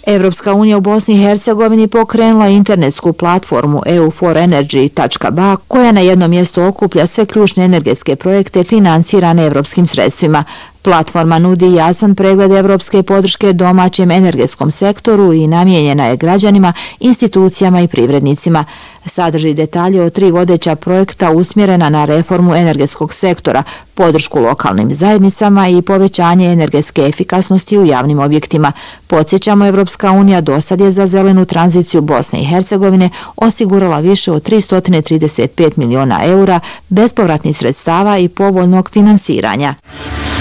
Evropska unija u Bosni i Hercegovini pokrenula internetsku platformu EU4Energy.ba koja na jednom mjestu okuplja sve ključne energetske projekte financirane evropskim sredstvima. Platforma nudi jasan pregled evropske podrške domaćem energetskom sektoru i namijenjena je građanima, institucijama i privrednicima. Sadrži detalje o 3 vodeća projekta usmjerena na reformu energetskog sektora, podršku lokalnim zajednicama i povećanje energetske efikasnosti u javnim objektima. Podsjećamo, Evropska unija dosad je za zelenu tranziciju Bosne i Hercegovine osigurala više od 335 miliona eura bespovratnih sredstava i povoljnog finansiranja.